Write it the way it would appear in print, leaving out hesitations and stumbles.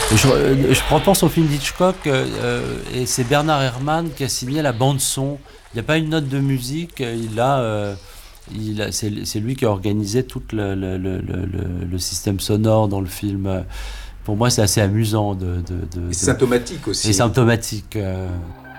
Je repense au film d'Hitchcock et c'est Bernard Herrmann qui a signé la bande son. Il n'y a pas une note de musique. C'est lui qui a organisé tout le système sonore dans le film. Pour moi, c'est assez amusant Et symptomatique et aussi. symptomatique.